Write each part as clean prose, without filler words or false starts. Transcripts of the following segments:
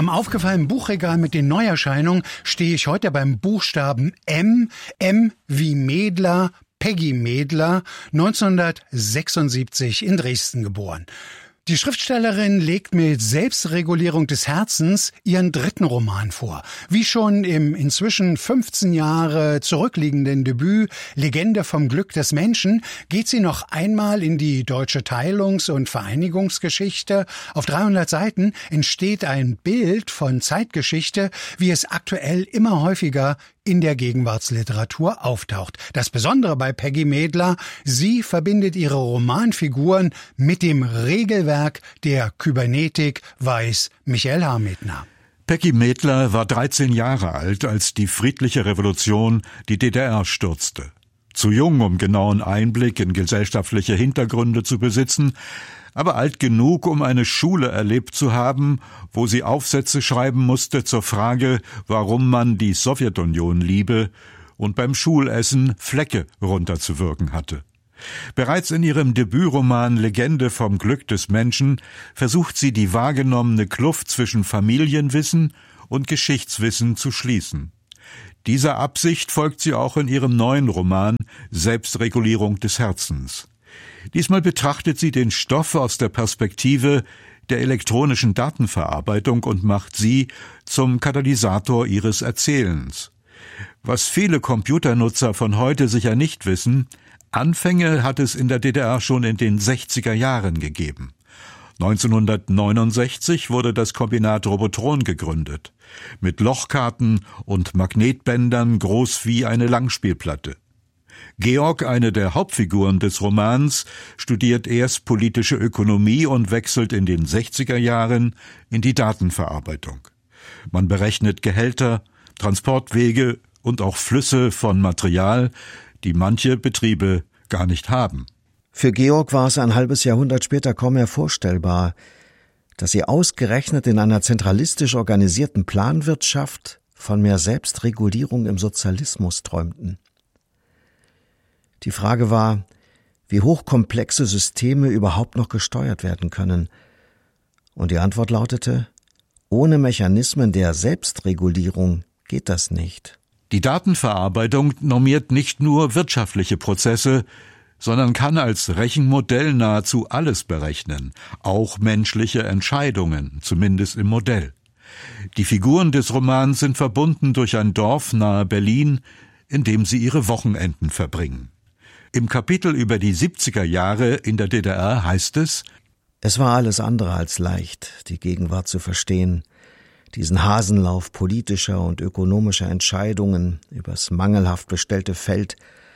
Am aufgefallenen Buchregal mit den Neuerscheinungen stehe ich heute beim Buchstaben M wie Mädler, Peggy Mädler, 1976 in Dresden geboren. Die Schriftstellerin legt mit Selbstregulierung des Herzens ihren dritten Roman vor. Wie schon im inzwischen 15 Jahre zurückliegenden Debüt Legende vom Glück des Menschen geht sie noch einmal in die deutsche Teilungs- und Vereinigungsgeschichte. Auf 300 Seiten entsteht ein Bild von Zeitgeschichte, wie es aktuell immer häufiger in der Gegenwartsliteratur auftaucht. Das Besondere bei Peggy Mädler, sie verbindet ihre Romanfiguren mit dem Regelwerk der Kybernetik, weiß Michael Hametner. Peggy Mädler war 13 Jahre alt, als die friedliche Revolution die DDR stürzte. Zu jung, um genauen Einblick in gesellschaftliche Hintergründe zu besitzen, aber alt genug, um eine Schule erlebt zu haben, wo sie Aufsätze schreiben musste zur Frage, warum man die Sowjetunion liebe und beim Schulessen Flecke runterzuwürgen hatte. Bereits in ihrem Debütroman Legende vom Glück des Menschen versucht sie, die wahrgenommene Kluft zwischen Familienwissen und Geschichtswissen zu schließen. Dieser Absicht folgt sie auch in ihrem neuen Roman Selbstregulierung des Herzens. Diesmal betrachtet sie den Stoff aus der Perspektive der elektronischen Datenverarbeitung und macht sie zum Katalysator ihres Erzählens. Was viele Computernutzer von heute sicher nicht wissen, Anfänge hat es in der DDR schon in den 60er Jahren gegeben. 1969 wurde das Kombinat Robotron gegründet, mit Lochkarten und Magnetbändern groß wie eine Langspielplatte. Georg, eine der Hauptfiguren des Romans, studiert erst politische Ökonomie und wechselt in den 60er Jahren in die Datenverarbeitung. Man berechnet Gehälter, Transportwege und auch Flüsse von Material, die manche Betriebe gar nicht haben. Für Georg war es ein halbes Jahrhundert später kaum mehr vorstellbar, dass sie ausgerechnet in einer zentralistisch organisierten Planwirtschaft von mehr Selbstregulierung im Sozialismus träumten. Die Frage war, wie hochkomplexe Systeme überhaupt noch gesteuert werden können. Und die Antwort lautete, ohne Mechanismen der Selbstregulierung geht das nicht. Die Datenverarbeitung normiert nicht nur wirtschaftliche Prozesse, sondern kann als Rechenmodell nahezu alles berechnen, auch menschliche Entscheidungen, zumindest im Modell. Die Figuren des Romans sind verbunden durch ein Dorf nahe Berlin, in dem sie ihre Wochenenden verbringen. Im Kapitel über die 70er Jahre in der DDR heißt es: Es war alles andere als leicht, die Gegenwart zu verstehen, diesen Hasenlauf politischer und ökonomischer Entscheidungen übers mangelhaft bestellte Feld,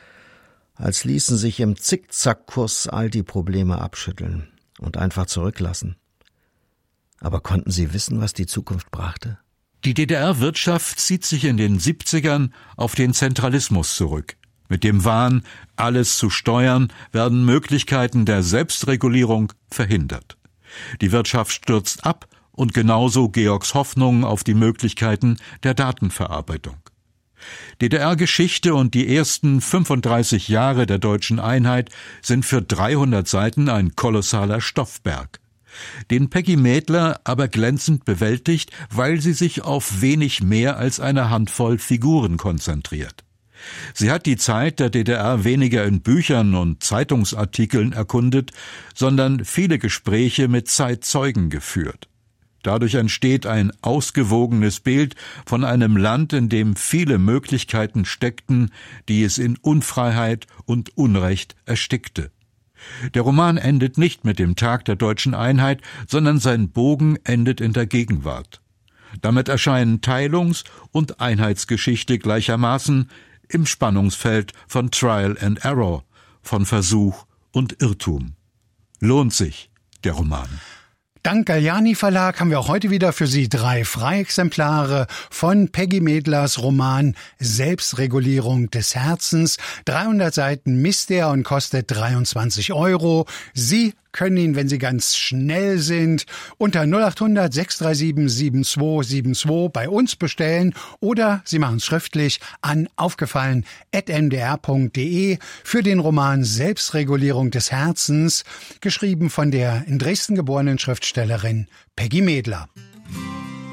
als ließen sich im Zickzackkurs all die Probleme abschütteln und einfach zurücklassen. Aber konnten sie wissen, was die Zukunft brachte? Die DDR-Wirtschaft zieht sich in den 70ern auf den Zentralismus zurück. Mit dem Wahn, alles zu steuern, werden Möglichkeiten der Selbstregulierung verhindert. Die Wirtschaft stürzt ab und genauso Georgs Hoffnungen auf die Möglichkeiten der Datenverarbeitung. DDR-Geschichte und die ersten 35 Jahre der deutschen Einheit sind für 300 Seiten ein kolossaler Stoffberg, den Peggy Mädler aber glänzend bewältigt, weil sie sich auf wenig mehr als eine Handvoll Figuren konzentriert. Sie hat die Zeit der DDR weniger in Büchern und Zeitungsartikeln erkundet, sondern viele Gespräche mit Zeitzeugen geführt. Dadurch entsteht ein ausgewogenes Bild von einem Land, in dem viele Möglichkeiten steckten, die es in Unfreiheit und Unrecht erstickte. Der Roman endet nicht mit dem Tag der deutschen Einheit, sondern sein Bogen endet in der Gegenwart. Damit erscheinen Teilungs- und Einheitsgeschichte gleichermaßen im Spannungsfeld von Trial and Error, von Versuch und Irrtum. Lohnt sich, der Roman. Dank Galliani Verlag haben wir auch heute wieder für Sie 3 Freiexemplare von Peggy Mädlers Roman Selbstregulierung des Herzens. 300 Seiten misst er und kostet 23 €. Sie können ihn, wenn Sie ganz schnell sind, unter 0800 637 7272 bei uns bestellen oder Sie machen es schriftlich an aufgefallen@mdr.de für den Roman Selbstregulierung des Herzens, geschrieben von der in Dresden geborenen Schriftstellerin Peggy Mädler.